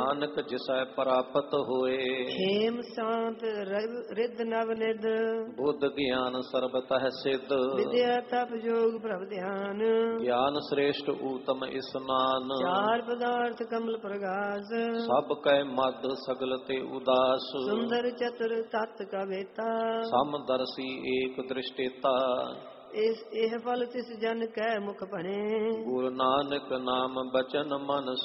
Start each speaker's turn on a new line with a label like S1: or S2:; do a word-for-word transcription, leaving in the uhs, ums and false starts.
S1: ਨਾਨਕ ਜਿਸੈ ਪ੍ਰਾਪਤ ਹੋਏ।
S2: ਖੇਮ ਸ਼ਾਂਤ ਰਿੱਧ ਨਵ ਨਿਧ
S1: ਬੁੱਧ ਗਿਆਨ ਸਰਬਤਹਿ ਸਿੱਧ।
S2: ਵਿਦਿਆ ਤਪ ਜੋਗ ਪ੍ਰਭ ਧਿਆਨ
S1: ਗਿਆਨ ਸ੍ਰੇਸ਼ਟ ਊਤਮ ਇਸਨਾਨ।
S2: ਚਾਰ ਪਦਾਰਥ ਕਮਲ ਪ੍ਰਗਾਸ
S1: ਸਭ ਕੈ ਮਦ ਸਗਲ ਤੇ ਉਦਾਸ।
S2: ਸੁੰਦਰ ਚਤੁਰ ਤਤ ਕਾ ਵੇਤਾ
S1: ਸਮਦਰਸੀ ਏਕ ਦ੍ਰਿਸ਼ਟੇਤਾ।
S2: ਇਸ ਇਹ ਫਲ ਤਿਸ ਜਨ ਕੈ ਮੁਖ ਭਣੇ
S1: ਗੁਰੂ ਨਾਨਕ ਨਾਮ ਬਚਨ ਮਨ